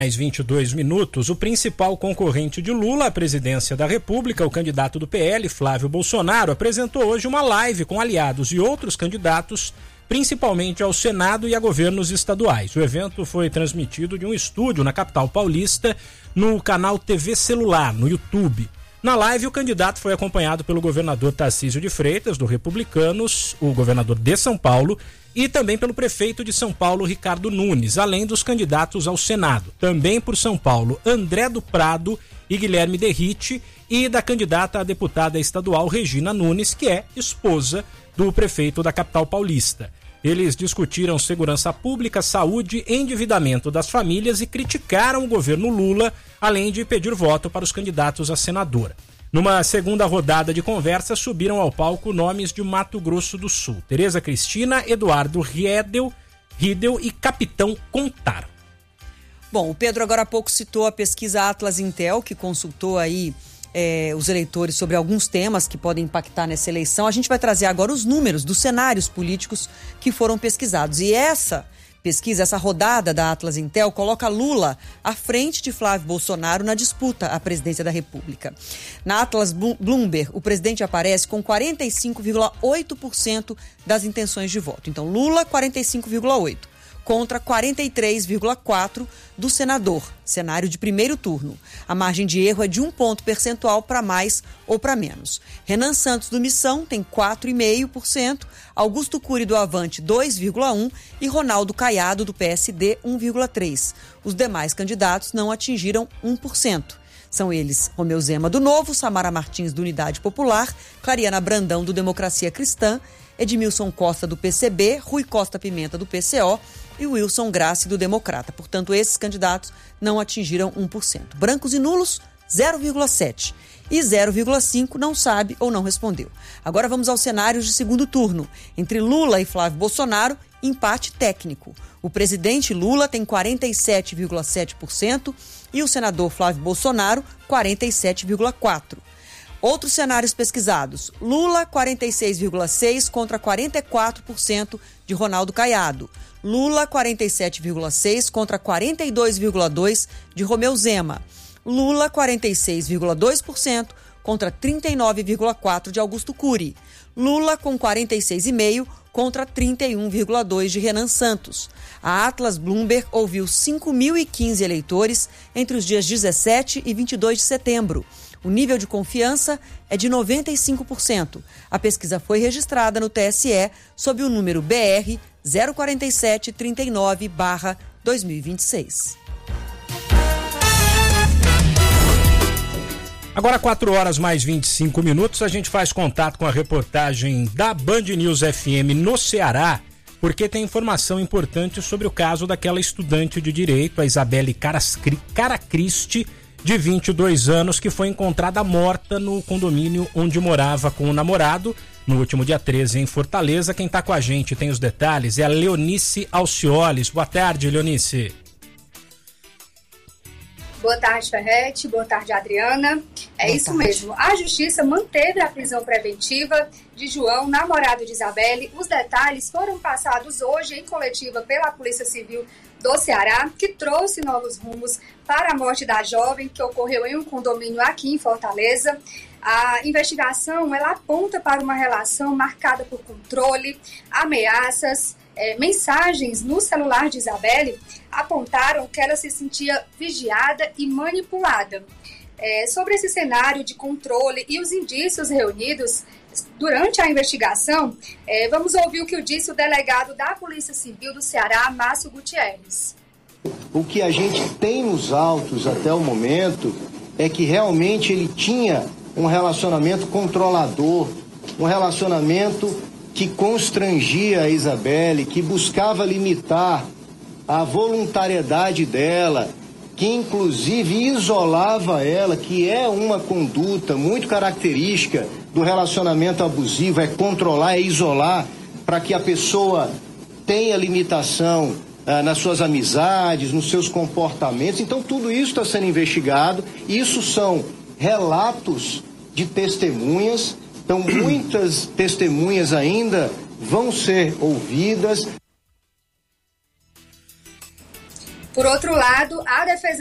Mais 22 minutos, o principal concorrente de Lula à presidência da República, o candidato do PL, Flávio Bolsonaro, apresentou hoje uma live com aliados e outros candidatos, principalmente ao Senado e a governos estaduais. O evento foi transmitido de um estúdio na capital paulista, no canal TV Celular, no YouTube. Na live, o candidato foi acompanhado pelo governador Tarcísio de Freitas, do Republicanos, o governador de São Paulo, e também pelo prefeito de São Paulo, Ricardo Nunes, além dos candidatos ao Senado. Também por São Paulo, André do Prado e Guilherme Derrite, e da candidata a deputada estadual Regina Nunes, que é esposa do prefeito da capital paulista. Eles discutiram segurança pública, saúde, endividamento das famílias e criticaram o governo Lula, além de pedir voto para os candidatos a senadora. Numa segunda rodada de conversa, subiram ao palco nomes de Mato Grosso do Sul: Tereza Cristina, Eduardo Riedel e Capitão Contar. Bom, o Pedro agora há pouco citou a pesquisa Atlas Intel, que consultou aí os eleitores sobre alguns temas que podem impactar nessa eleição. A gente vai trazer agora os números dos cenários políticos que foram pesquisados. E essa pesquisa, essa rodada da Atlas Intel, coloca Lula à frente de Flávio Bolsonaro na disputa à presidência da República. Na Atlas Bloomberg, o presidente aparece com 45,8% das intenções de voto. Então, Lula, 45,8%. Contra 43,4% do senador, cenário de primeiro turno. A margem de erro é de 1 ponto percentual para mais ou para menos. Renan Santos do Missão tem 4,5%, Augusto Cury do Avante 2,1% e Ronaldo Caiado do PSD 1,3%. Os demais candidatos não atingiram 1%. São eles Romeu Zema do Novo, Samara Martins do Unidade Popular, Clariana Brandão do Democracia Cristã, Edmilson Costa do PCB, Rui Costa Pimenta do PCO e Wilson Grassi do Democrata. Portanto, esses candidatos não atingiram 1%. Brancos e nulos, 0,7%. E 0,5% não sabe ou não respondeu. Agora vamos aos cenários de segundo turno. Entre Lula e Flávio Bolsonaro, empate técnico. O presidente Lula tem 47,7% e o senador Flávio Bolsonaro, 47,4%. Outros cenários pesquisados: Lula 46,6% contra 44% de Ronaldo Caiado. Lula 47,6% contra 42,2% de Romeu Zema. Lula 46,2% contra 39,4% de Augusto Cury. Lula com 46,5% contra 31,2% de Renan Santos. A Atlas Bloomberg ouviu 5.015 eleitores entre os dias 17 e 22 de setembro. O nível de confiança é de 95%. A pesquisa foi registrada no TSE sob o número BR 04739/2026. Agora 4 horas mais 25 minutos, a gente faz contato com a reportagem da Band News FM no Ceará, porque tem informação importante sobre o caso daquela estudante de direito, a Isabelle Caracristi, de 22 anos, que foi encontrada morta no condomínio onde morava com o namorado no último dia 13 em Fortaleza. Quem está com a gente tem os detalhes é a Leonice Alcioles. Boa tarde, Leonice. Boa tarde, Ferretti. Boa tarde, Adriana. Isso mesmo. A Justiça manteve a prisão preventiva de João, namorado de Isabelle. Os detalhes foram passados hoje em coletiva pela Polícia Civil do Ceará, que trouxe novos rumos para a morte da jovem, que ocorreu em um condomínio aqui em Fortaleza. A investigação ela aponta para uma relação marcada por controle, ameaças, mensagens no celular de Isabelle apontaram que ela se sentia vigiada e manipulada. Sobre esse cenário de controle e os indícios reunidos durante a investigação, vamos ouvir o que disse o delegado da Polícia Civil do Ceará, Márcio Gutierrez. O que a gente tem nos autos até o momento é que realmente ele tinha um relacionamento controlador, um relacionamento que constrangia a Isabelle, que buscava limitar a voluntariedade dela, que inclusive isolava ela, que é uma conduta muito característica do relacionamento abusivo, é controlar, é isolar, para que a pessoa tenha limitação nas suas amizades, nos seus comportamentos. Então tudo isso está sendo investigado. Isso são relatos de testemunhas. Então muitas testemunhas ainda vão ser ouvidas. Por outro lado, a defesa